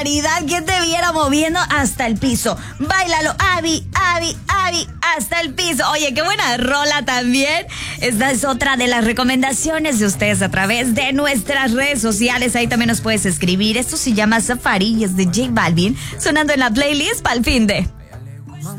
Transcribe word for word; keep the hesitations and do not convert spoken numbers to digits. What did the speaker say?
barbaridad! ¿Quién te viera moviendo hasta el piso? Báilalo, Abby, Abby, Abby, hasta el piso. Oye, qué buena rola también. Esta es otra de las recomendaciones de ustedes a través de nuestras redes sociales. Ahí también nos puedes escribir. Esto se llama Safari y es de J Balvin, sonando en la playlist para el fin de...